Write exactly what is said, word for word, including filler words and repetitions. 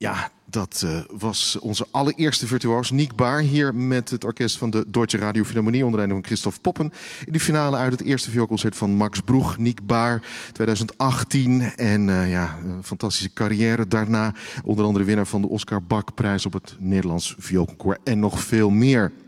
Ja, dat uh, was onze allereerste virtuoos, Niek Baar, hier met het orkest van de Deutsche Radio Philharmonie onder leiding van Christoph Poppen. In de finale uit het eerste vioolconcert van Max Broeg, Niek Baar, twintig achttien. En uh, ja, een fantastische carrière daarna. Onder andere winnaar van de Oscar Bach-prijs op het Nederlands Vioolconcours en nog veel meer.